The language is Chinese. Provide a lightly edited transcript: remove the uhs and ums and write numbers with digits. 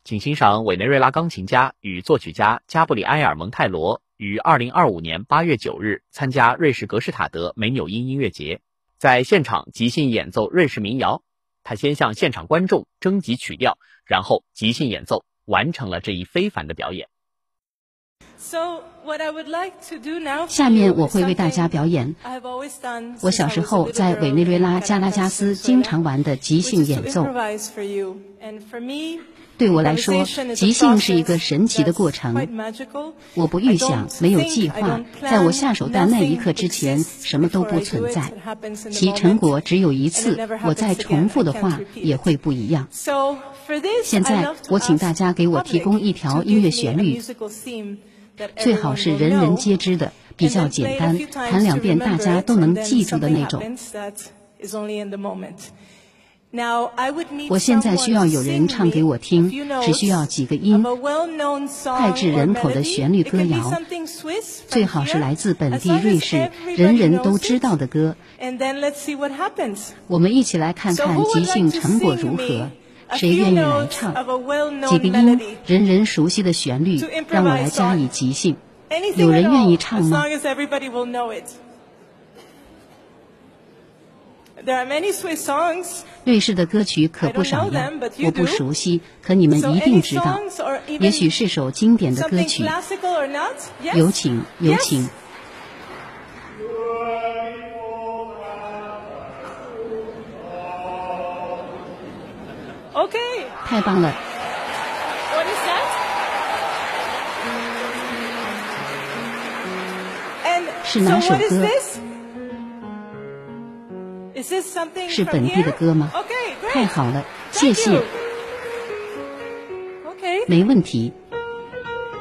请欣赏委内瑞拉钢琴家与作曲家加布里埃尔·蒙泰罗于2025年8月9日参加瑞士格施塔德美纽因音乐节，在现场即兴演奏瑞士民谣。他先向现场观众征集曲调，然后即兴演奏，完成了这一非凡的表演。 下面我会为大家表演我小时候在委内瑞拉加拉加斯经常玩的即兴演奏。对我来说，即兴是一个神奇的过程。我不预想，没有计划，在我下手的那一刻之前，什么都不存在。其成果只有一次，我再重复的话也会不一样。现在，我请大家给我提供一条音乐旋律，最好是人人皆知的，比较简单，弹2遍大家都能记住的那种。我现在需要有人唱给我听，只需要几个音，脍炙人口的旋律歌谣，最好是来自本地瑞士人人都知道的歌。我们一起来看看即兴成果如何。谁愿意来唱？几个音，人人熟悉的旋律，让我来加以即兴。有人愿意唱吗？瑞士的歌曲可不少呀，我不熟悉，可你们一定知道。也许是首经典的歌曲。有请，有请。太棒了。是哪首歌？是本地的歌吗？太好了，谢谢。没问题。